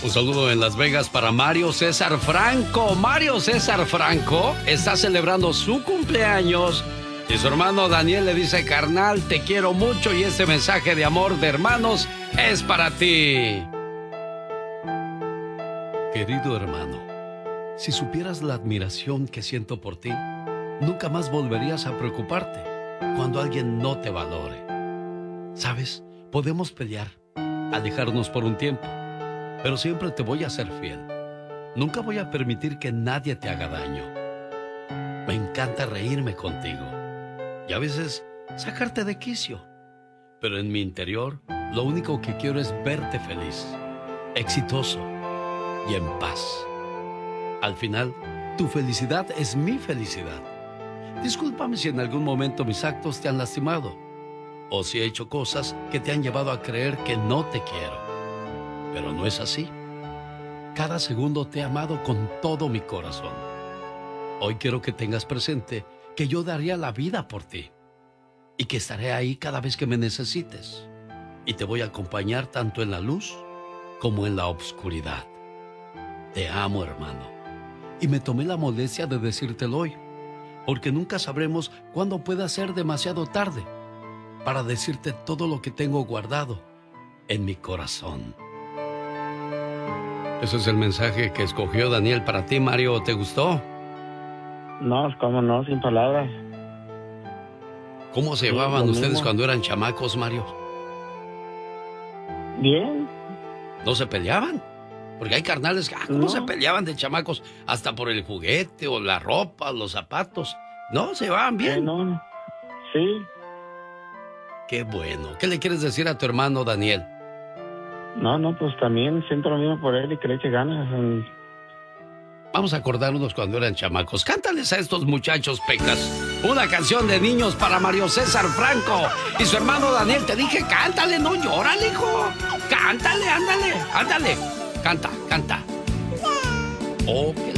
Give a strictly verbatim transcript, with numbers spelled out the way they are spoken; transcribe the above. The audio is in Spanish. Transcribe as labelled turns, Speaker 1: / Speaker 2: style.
Speaker 1: Un saludo en Las Vegas para Mario César Franco. Mario César Franco está celebrando su cumpleaños y su hermano Daniel le dice: carnal, te quiero mucho y este mensaje de amor de hermanos es para ti. Querido hermano, si supieras la admiración que siento por ti, nunca más volverías a preocuparte cuando alguien no te valore. ¿Sabes? Podemos pelear, alejarnos por un tiempo, pero siempre te voy a ser fiel. Nunca voy a permitir que nadie te haga daño. Me encanta reírme contigo y a veces sacarte de quicio. Pero en mi interior, lo único que quiero es verte feliz, exitoso y en paz. Al final, tu felicidad es mi felicidad. Discúlpame si en algún momento mis actos te han lastimado o si he hecho cosas que te han llevado a creer que no te quiero. Pero no es así. Cada segundo te he amado con todo mi corazón. Hoy quiero que tengas presente que yo daría la vida por ti y que estaré ahí cada vez que me necesites. Y te voy a acompañar tanto en la luz como en la oscuridad. Te amo, hermano. Y me tomé la molestia de decírtelo hoy, porque nunca sabremos cuándo pueda ser demasiado tarde para decirte todo lo que tengo guardado en mi corazón. Ese es el mensaje que escogió Daniel para ti, Mario. ¿Te gustó?
Speaker 2: No, cómo no, sin palabras.
Speaker 1: ¿Cómo se
Speaker 2: Sí,
Speaker 1: llevaban
Speaker 2: lo
Speaker 1: ustedes
Speaker 2: mismo.
Speaker 1: cuando eran chamacos, Mario?
Speaker 2: Bien.
Speaker 1: ¿No se peleaban? Porque hay carnales que, ah, ¿cómo
Speaker 2: No.
Speaker 1: se peleaban de chamacos? Hasta por el juguete o la ropa, los zapatos. No, se llevaban bien.
Speaker 2: Eh, no. Sí.
Speaker 1: Qué bueno. ¿Qué le quieres decir a tu hermano Daniel?
Speaker 2: No, no, pues también siento lo mismo por él y que le eche ganas. mm.
Speaker 1: Vamos a acordarnos cuando eran chamacos. Cántales a estos muchachos, Pecas, una canción de niños para Mario César Franco y su hermano Daniel. Te dije, cántale, no llórale, hijo. Cántale, ándale, ándale. Canta, canta. Ok.